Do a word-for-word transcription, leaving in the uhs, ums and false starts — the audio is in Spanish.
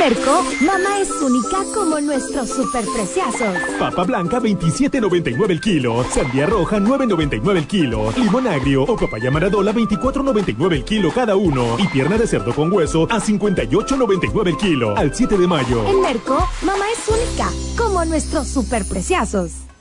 Merco, mamá es única como nuestros superpreciazos. Papa blanca veintisiete noventa y nueve el kilo. Sandía roja nueve noventa y nueve el kilo. Limón agrio o papaya maradola veinticuatro noventa y nueve el kilo cada uno. Y pierna de cerdo con hueso a cincuenta y ocho noventa y nueve el kilo. Al siete de mayo. En Merco, mamá es única como nuestros superpreciazos.